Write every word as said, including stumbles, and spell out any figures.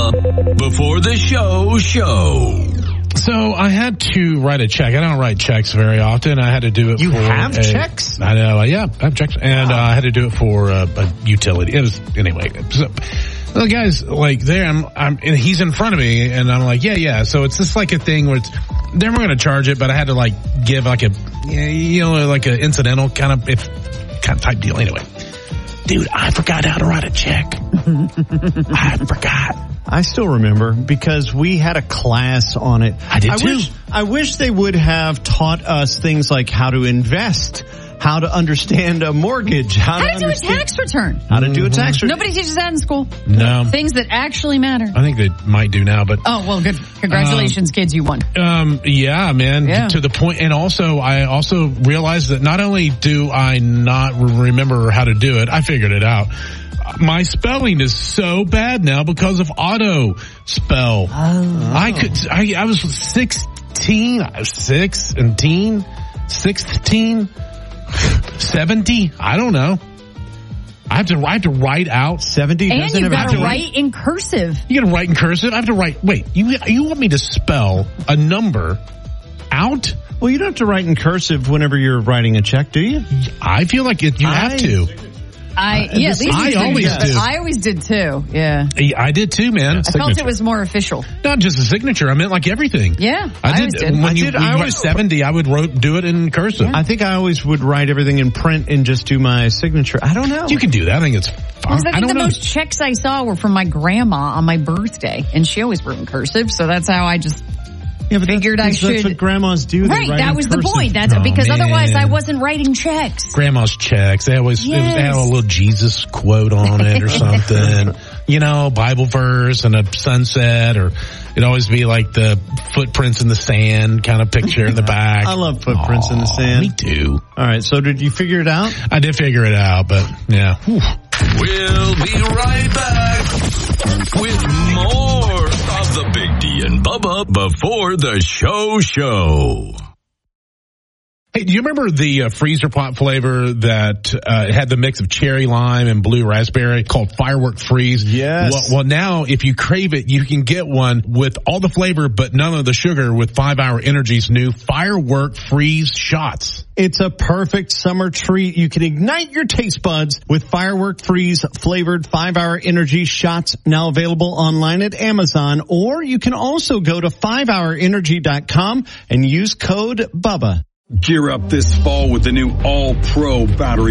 Bubba before the show show. So I had to write a check. I don't write checks very often. I had to do it you for You have a, checks? I know. Yeah, I have checks. And wow. uh, I had to do it for uh, a utility. It was, anyway. So, the guy's like there, I'm, I'm, and he's in front of me, and I'm like, yeah, yeah. So it's just like a thing where it's, they're going to charge it, but I had to like give like a, you know, like an incidental kind of, if, kind of type deal. Anyway. Dude, I forgot how to write a check. I forgot. I still remember because we had a class on it. I did I too. Wish, I wish they would have taught us things like how to invest, how to understand a mortgage, how, how to, to do a tax return. How to do a tax return. Nobody teaches that in school. No. Things that actually matter. I think they might do now, but. Oh, well, good. Congratulations, um, kids, you won. Um, yeah, man. Yeah. To the point, and also, I also realized that not only do I not remember how to do it, I figured it out. My spelling is so bad now because of auto spell. Oh. I could, I, I was sixteen, six and teen, sixteen, seventy. I don't know. I have to, I have to write out seventy. And you've got to write in cursive. You got to write in cursive. I have to write. Wait, you you want me to spell a number out? Well, you don't have to write in cursive whenever you're writing a check, do you? I feel like it, you I, have to. I yeah, at least I always did. do. I always did too. Yeah, I did too, man. I Signature. felt it was more official. Not just a signature. I meant like everything. Yeah, I, I did. did. When I you, did. when I you always were seventy, I would wrote, do it in cursive. Yeah. I think I always would write everything in print and just do my signature. I don't know. You can do that. I think it's fine. I think I don't the know. most checks I saw were from my grandma on my birthday, and she always wrote in cursive, so that's how I just. Yeah, but figured that's, I that's should. what grandmas do. They Right, write that in was cursive. the point. That's Oh, because man. otherwise I wasn't writing checks. Grandma's checks. They always, Yes. it was, they had a little Jesus quote on it or something. You know, Bible verse and a sunset, or it'd always be like the footprints in the sand kind of picture in the back. I love footprints Aww, in the sand. Me too. All right, so did you figure it out? I did figure it out, but yeah. Whew. We'll be right back with more of the Big D and Bubba before the show show. Hey, do you remember the uh, freezer pop flavor that uh, had the mix of cherry lime and blue raspberry called Firework Freeze? Yes. Well, well, now if you crave it, you can get one with all the flavor but none of the sugar with five hour Energy's new Firework Freeze shots. It's a perfect summer treat. You can ignite your taste buds with Firework Freeze flavored five hour Energy shots, now available online at Amazon, or you can also go to five hour energy dot com and use code BUBBA. Gear up this fall with the new All Pro battery